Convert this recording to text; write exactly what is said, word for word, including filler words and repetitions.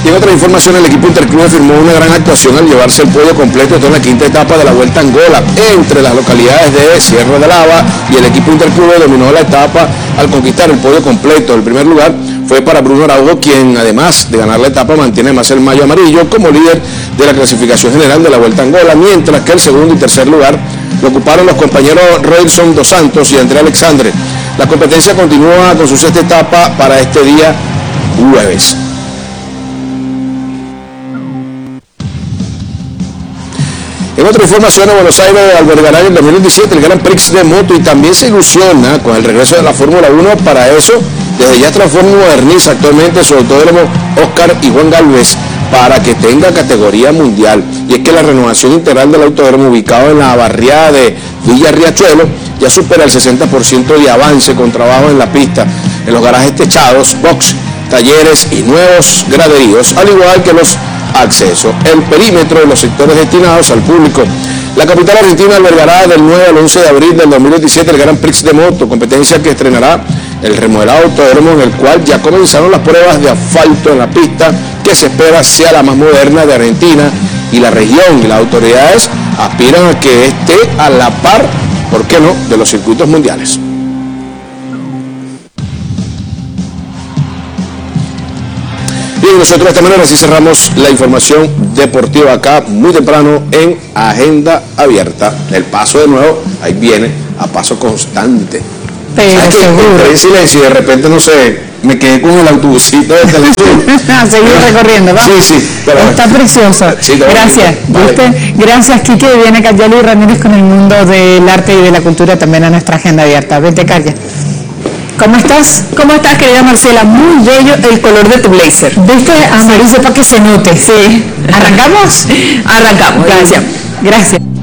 Y en otra información, el equipo Interclub firmó una gran actuación al llevarse el podio completo en la quinta etapa de la Vuelta a Angola. Entre las localidades de Sierra de Lava y el equipo Interclub dominó la etapa al conquistar el podio completo. El primer lugar fue para Bruno Araujo, quien además de ganar la etapa mantiene más el mayo amarillo como líder de la clasificación general de la Vuelta a Angola, mientras que el segundo y tercer lugar lo ocuparon los compañeros Roilson dos Santos y André Alexandre. La competencia continúa con su sexta etapa para este día jueves. En otra información, Buenos Aires albergará en el dos mil veintisiete el Grand Prix de moto y también se ilusiona con el regreso de la Fórmula uno. Para eso, desde ya transforma y moderniza actualmente su autódromo Oscar y Juan Galvez para que tenga categoría mundial. Y es que la renovación integral del autódromo, ubicado en la barriada de Villa Riachuelo, ya supera el sesenta por ciento de avance con trabajo en la pista, en los garajes techados, box, talleres y nuevos graderíos, al igual que los acceso, el perímetro de los sectores destinados al público. La capital argentina albergará del nueve al once de abril del dos mil veintisiete el Grand Prix de moto, competencia que estrenará el remodelado autódromo, en el cual ya comenzaron las pruebas de asfalto en la pista, que se espera sea la más moderna de Argentina y la región, y las autoridades aspiran a que esté a la par, ¿por qué no?, de los circuitos mundiales. Y nosotros de esta manera así cerramos la información deportiva acá muy temprano en Agenda Abierta. El paso de nuevo, ahí viene, a paso constante. Pero seguro. Entré en silencio y de repente, no sé, me quedé con el autobusito de Telesur. A seguir recorriendo, ¿va? Sí, sí. Pero, está precioso. Sí, gracias. Vale. Gracias, Quique. Viene Cayali Ramírez con el mundo del arte y de la cultura también a nuestra Agenda Abierta. Vente, Calla. ¿Cómo estás? ¿Cómo estás, querida Marcela? Muy bello el color de tu blazer. ¿Viste? Amarillo para que se note. Sí. ¿Arrancamos? Arrancamos. Gracias. Gracias.